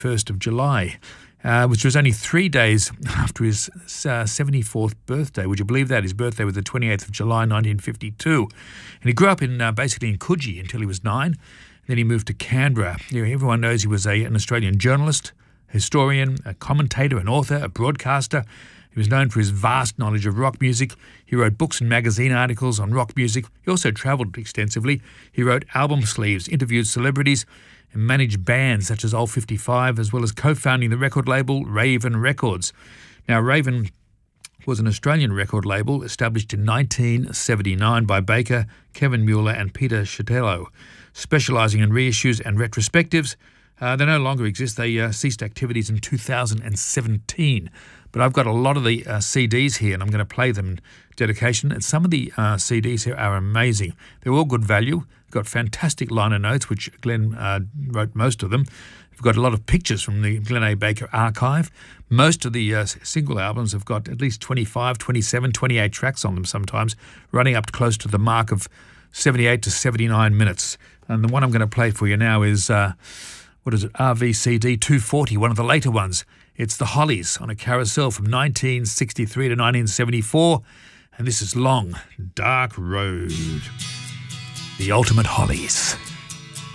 1st of July, which was only 3 days after his 74th birthday. Would you believe that? His birthday was the 28th of July, 1952. And he grew up basically in Coogee until he was 9. Then he moved to Canberra. Everyone knows he was an Australian journalist, historian, a commentator, an author, a broadcaster. He was known for his vast knowledge of rock music. He wrote books and magazine articles on rock music. He also travelled extensively. He wrote album sleeves, interviewed celebrities, and managed bands such as Old 55, as well as co-founding the record label Raven Records. Now, Raven was an Australian record label established in 1979 by Baker, Kevin Mueller and Peter Shatello, specialising in reissues and retrospectives. They no longer exist. They ceased activities in 2017. But I've got a lot of the CDs here, and I'm going to play them in dedication. And some of the CDs here are amazing. They're all good value. We've got fantastic liner notes, which Glenn wrote most of them. We've got a lot of pictures from the Glenn A. Baker archive. Most of the single albums have got at least 25, 27, 28 tracks on them sometimes, running up close to the mark of 78 to 79 minutes. And the one I'm going to play for you now is, RVCD 240, one of the later ones. It's the Hollies on a carousel from 1963 to 1974. And this is Long Dark Road. The Ultimate Hollies.